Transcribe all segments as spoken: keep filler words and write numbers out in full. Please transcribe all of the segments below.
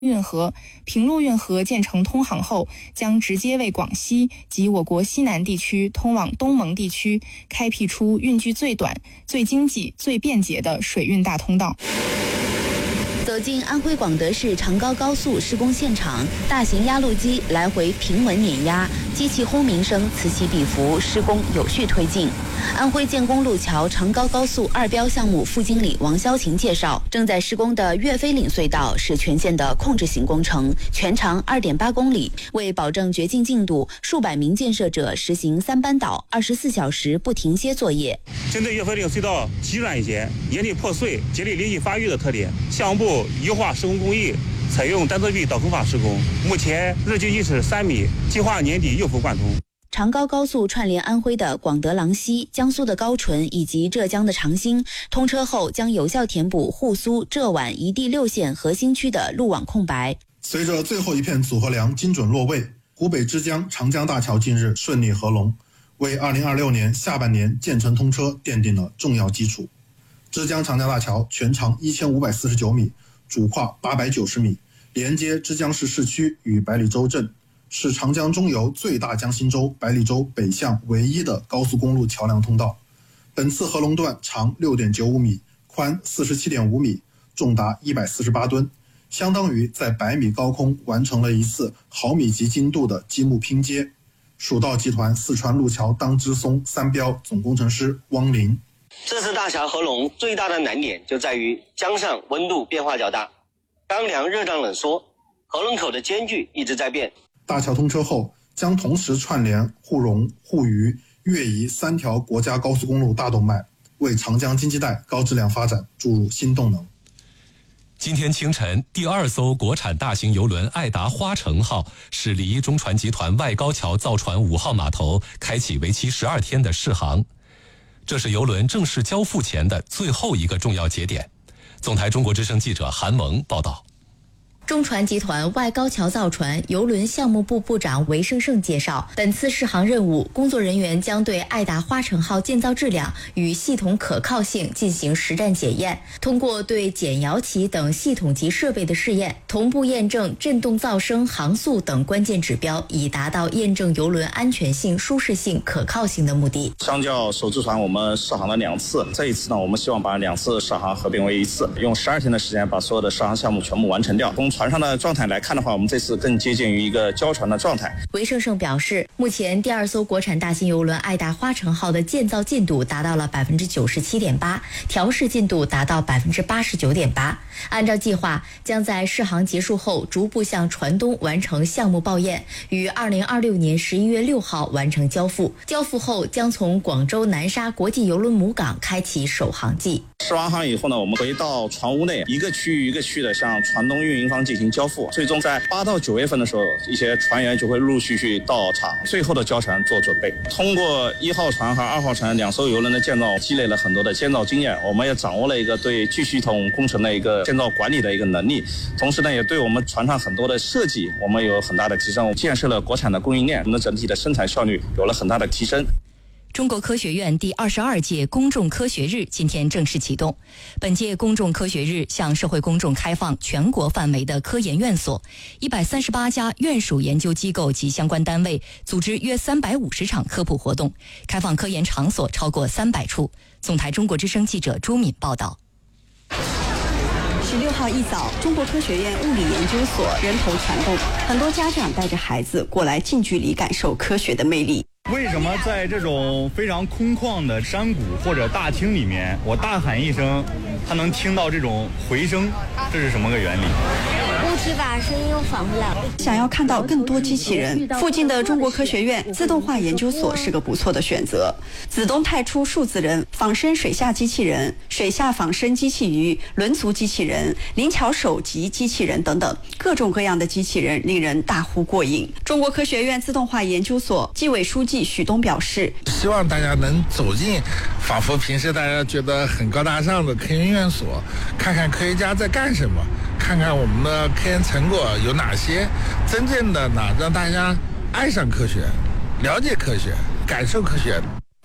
运河、平陆运河建成通航后，将直接为广西及我国西南地区通往东盟地区开辟出运距最短、最经济、最便捷的水运大通道。 走进安徽广德市长高高速施工现场，大型压路机来回平稳碾压，机器轰鸣声此起彼伏，施工有序推进。安徽建工路桥长高高速二标项目副经理王潇琴介绍，正在施工的岳飞岭隧道是全线的控制型工程，全长 二点八公里。为保证掘进进度，数百名建设者实行三班倒，二十四小时不停歇作业。 针对岳飞岭隧道极软结、岩体破碎、节理离析发育的特点，项目部优化施工工艺，采用单侧壁导坑法施工，目前日均一尺三米，计划年底右幅贯通。 长高高速串联安徽的广德郎西、江苏的高淳以及浙江的长兴，通车后将有效填补沪苏浙皖一地六县核心区的路网空白。 随着最后一片组合梁精准落位，湖北之江长江大桥近日顺利合龙，为二零二六年下半年建成通车奠定了重要基础。之江长江大桥全长一千五百四十九米，主跨八百九十米，连接之江市市区与百里洲镇，是长江中游最大江心洲百里洲北向唯一的高速公路桥梁通道。本次合龙段长 六点九五米，宽 四十七点五米，重达一百四十八吨，相当于在百米高空完成了一次毫米级精度的积木拼接。蜀道集团四川路桥当支松三标总工程师汪林， 这次大桥合龙最大的难点就在于江上温度变化较大，当梁热胀冷缩，合龙口的间距一直在变。 大桥通车后，将同时串联沪蓉、沪渝、粤宜三条国家高速公路大动脉，为长江经济带高质量发展注入新动能。 今天清晨，第二艘国产大型邮轮爱达花城号驶离中船集团外高桥造船五号码头，开启为期十二天的试航。这是邮轮正式交付前的最后一个重要节点。总台中国之声记者韩萌报道。 中船集团外高桥造船邮轮项目部部长韦胜胜介绍，本次试航任务，工作人员将对爱达花城号建造质量与系统可靠性进行实战检验，通过对减摇旗等系统级设备的试验，同步验证振动噪声、航速等关键指标，以达到验证邮轮安全性、舒适性、可靠性的目的。 相较首次船，我们试航了两次，这一次呢，我们希望把两次试航合并为一次，用十二天的时间把所有的试航项目全部完成掉。从船上的状态来看的话，我们这次更接近于一个交船的状态。 韦胜胜表示，目前第二艘国产大型邮轮爱达花城号的建造进度达到了 百分之九十七点八， 调试进度达到 百分之八十九点八。 按照计划，将在试航结束后逐步向船东完成项目报验，于二零二六年十一月六号完成交付。交付后将从广州南沙国际邮轮母港开启首航季。 试完航以后呢，我们回到船坞内，一个区域一个区域的向船东运营方进行交付。最终在八到九月份的时候，一些船员就会陆陆续续到场，最后的交船做准备。通过一号船和二号船两艘邮轮的建造，积累了很多的建造经验，我们也掌握了一个对巨系统工程的一个建造管理的一个能力。同时呢，也对我们船上很多的设计，我们有很大的提升，建设了国产的供应链，我们整体的生产效率有了很大的提升。 中国科学院第二十二届公众科学日今天正式启动。本届公众科学日向社会公众开放全国范围的科研院所，一百三十八家院属研究机构及相关单位组织约三百五十场科普活动，开放科研场所超过三百处。总台中国之声记者朱敏报道。 十六号一早，中国科学院物理研究所人头攒动，很多家长带着孩子过来近距离感受科学的魅力。 为什么在这种非常空旷的山谷或者大厅里面，我大喊一声，它能听到这种回声？这是什么个原理？ 物体把声音又返回来了。 想要看到更多机器人，附近的中国科学院自动化研究所是个不错的选择。子东派出数字人、仿生水下机器人、水下仿生机器鱼、轮足机器人、灵巧手级机器人等等，各种各样的机器人令人大呼过瘾。中国科学院自动化研究所纪委书记许东表示， 希望大家能走进仿佛平时大家觉得很高大上的科研院所，看看科学家在干什么，看看我们的科研成果有哪些，真正的呢让大家爱上科学，了解科学，感受科学。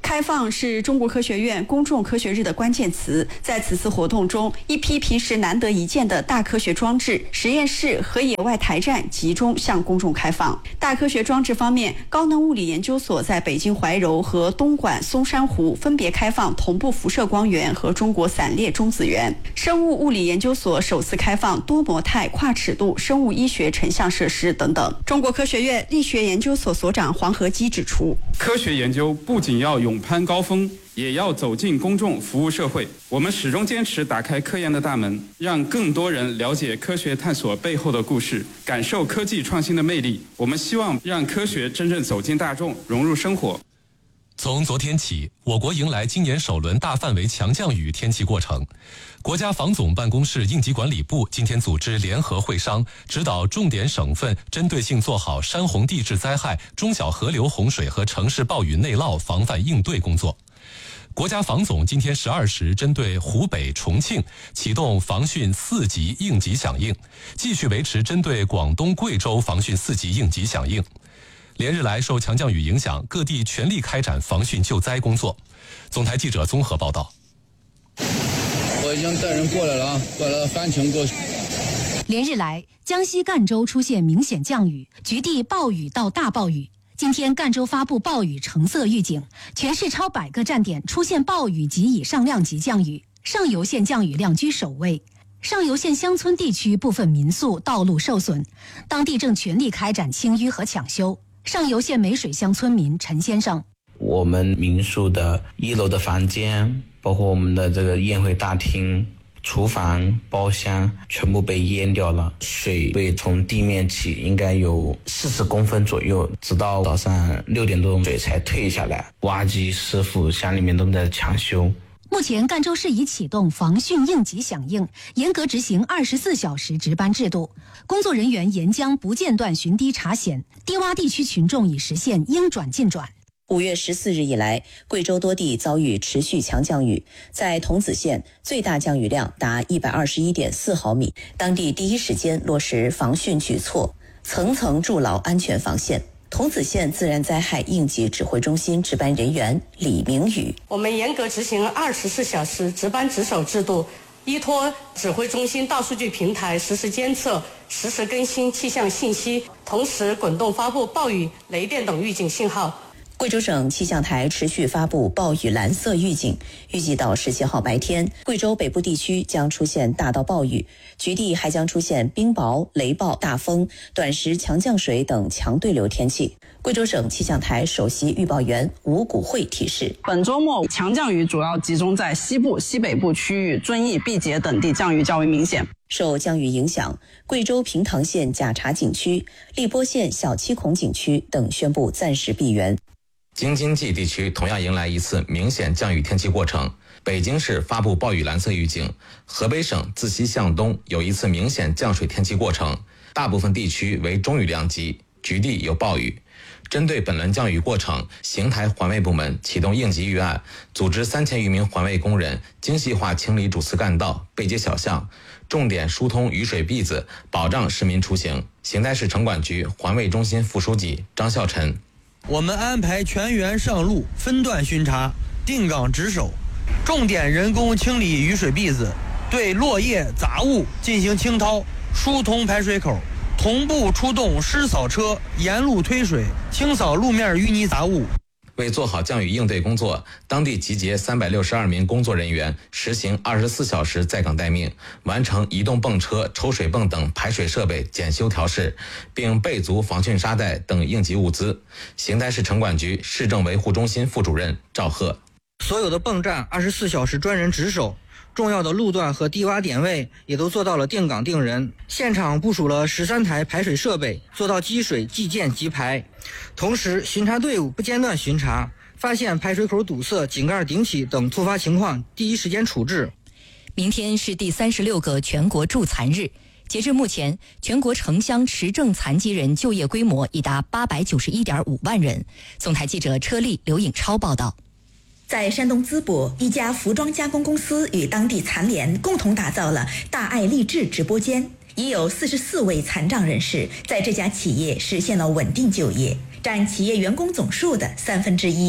开放是中国科学院公众科学日的关键词。在此次活动中，一批平时难得一见的大科学装置、实验室和野外台站集中向公众开放。大科学装置方面，高能物理研究所在北京怀柔和东莞松山湖分别开放同步辐射光源和中国散列中子源。生物物理研究所首次开放多模态跨尺度生物医学成像设施等等。中国科学院力学研究所所长黄和基指出， 科学研究不仅要勇攀高峰，也要走进公众，服务社会。我们始终坚持打开科研的大门，让更多人了解科学探索背后的故事，感受科技创新的魅力。我们希望让科学真正走进大众，融入生活。 从昨天起，我国迎来今年首轮大范围强降雨天气过程。国家防总办公室应急管理部今天组织联合会商，指导重点省份针对性做好山洪地质灾害、中小河流洪水和城市暴雨内涝防范应对工作。国家防总今天十二时针对湖北、重庆启动防汛四级应急响应，继续维持针对广东、贵州防汛四级应急响应。连日来受强降雨影响，各地全力开展防汛救灾工作。总台记者综合报道。 我已经带人过来了啊，过来了，翻墙过去。 连日来，江西赣州出现明显降雨，局地暴雨到大暴雨。今天赣州发布暴雨橙色预警，全市超百个站点出现暴雨及以上量级降雨，上游县降雨量居首位。上游县乡村地区部分民宿道路受损，当地正全力开展清淤和抢修。上游县梅水乡村民陈先生， 我们民宿的一楼的房间，包括我们的这个宴会大厅、厨房、包厢全部被淹掉了，水位从地面起应该有四十公分左右，直到早上六点多水才退下来。挖机师傅乡里面都在抢修。 目前赣州市已启动防汛应急响应，严格执行二十四小时值班制度，工作人员沿江不间断巡堤查险，低洼地区群众已实现应转尽转。 五月十四日以来，贵州多地遭遇持续强降雨，在桐梓县最大降雨量达一百二十一点四毫米，当地第一时间落实防汛举措，层层筑牢安全防线。桐梓县自然灾害应急指挥中心值班人员李明宇， 我们严格执行二十四小时值班值守制度，依托指挥中心大数据平台实时监测、实时更新气象信息，同时滚动发布暴雨、雷电等预警信号。 贵州省气象台持续发布暴雨蓝色预警，预计到十七号白天，贵州北部地区将出现大到暴雨，局地还将出现冰雹、雷暴、大风、短时强降水等强对流天气。贵州省气象台首席预报员吴谷慧提示， 本周末强降雨主要集中在西部、西北部区域，遵义、毕节等地降雨较为明显。 受降雨影响，贵州平塘县贾察景区、荔波县小七孔景区等宣布暂时闭园。 京津冀地区同样迎来一次明显降雨天气过程，北京市发布暴雨蓝色预警，河北省自西向东有一次明显降水天气过程，大部分地区为中雨量级，局地有暴雨。针对本轮降雨过程，邢台环卫部门启动应急预案，组织三千余名环卫工人精细化清理主次干道、背街小巷，重点疏通雨水篦子，保障市民出行。邢台市城管局环卫中心副书记张孝臣， 我们安排全员上路，分段巡查，定岗值守，重点人工清理雨水篦子，对落叶杂物进行清掏，疏通排水口，同步出动湿扫车，沿路推水，清扫路面淤泥杂物。 为做好降雨应对工作，当地集结三百六十二名工作人员，实行二十四小时在岗待命，完成移动泵车、抽水泵等排水设备检修调试，并备足防汛沙袋等应急物资。邢台市城管局市政维护中心副主任赵贺， 所有的泵站二十四小时专人值守，重要的路段和低洼点位也都做到了定岗定人，现场部署了十三台排水设备，做到积水即建即排。同时，巡查队伍不间断巡查，发现排水口堵塞、井盖顶起等突发情况，第一时间处置。 明天是第三十六个全国助残日，截至目前，全国城乡持证残疾人就业规模已达八百九十一点五万人。总台记者车丽、刘颖超报道。 在山东淄博，一家服装加工公司与当地残联共同打造了大爱励志直播间，已有四十四位残障人士在这家企业实现了稳定就业，占企业员工总数的三分之一。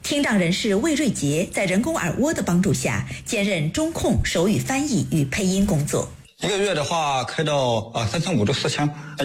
听障人士魏瑞杰在人工耳蜗的帮助下，兼任中控、手语翻译与配音工作。 一个月的话，开到啊三千五到四千。